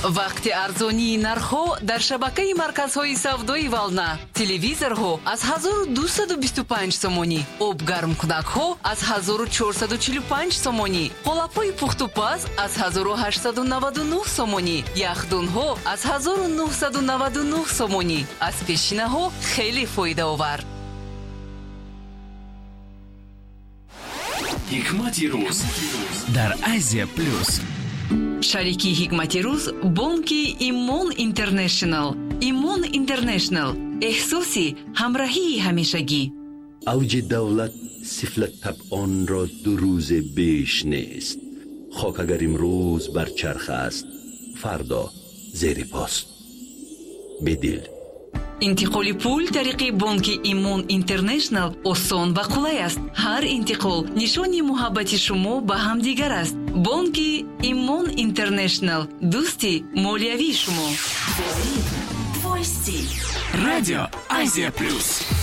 вақти арзонии нархҳо дар шабакаи марказҳои савдои Вална. Телевизорҳо аз 1225 сомонӣ, обгармкунакҳо аз 1445 сомонӣ, қолапҳои пухтупаз аз 1899 сомонӣ, яхдунҳо аз 1999 сомонӣ. аз пешинаҳо хеле фоидаовар. ҳикмати рӯз дар Азия Плюс. шарики ҳикмати рӯз бонки Имон Интернешнл. Имон Интернешнл, эҳсоси ҳамроҳии ҳамешагӣ. اوج دولت سفلت طبعان را 2 روز بیش نیست. خاک اگر امروز بر چرخ است، فردا زیر پاست. بدل интиқоли пул тариқи бонки Имон Интернешнл осон ва қулай аст. ҳар интиқол нишони муҳаббати шумо ба ҳамдигар аст. бонки Имон Интернешнл, дӯсти молиявии шумо. Радио Азия Плюс.